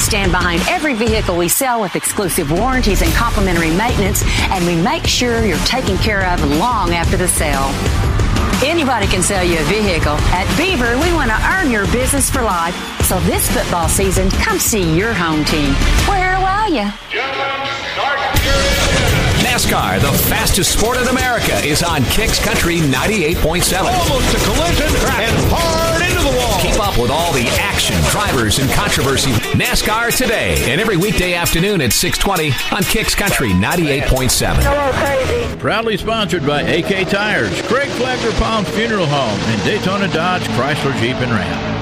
stand behind every vehicle we sell with exclusive warranties and complimentary maintenance, and we make sure you're taken care of long after the sale. Anybody can sell you a vehicle. At Beaver, we want to earn your business for life. So this football season, come see your home team. Where are you? NASCAR, the fastest sport in America, is on Kicks Country 98.7. Almost a collision and hard into the wall. Keep up with all the action, drivers, and controversy. NASCAR Today, and every weekday afternoon at 6:20 on Kicks Country 98.7. Hello, crazy. Proudly sponsored by AK Tires, Craig Flagler Palms Funeral Home, and Daytona Dodge Chrysler Jeep and Ram.